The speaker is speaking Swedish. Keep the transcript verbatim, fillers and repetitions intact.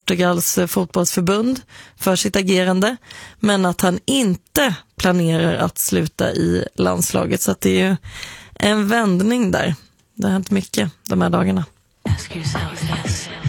Portugals fotbollsförbund för sitt agerande, men att han inte planerar att sluta i landslaget. Så att det är ju en vändning där. Det har hänt mycket de här dagarna. Ask yourself,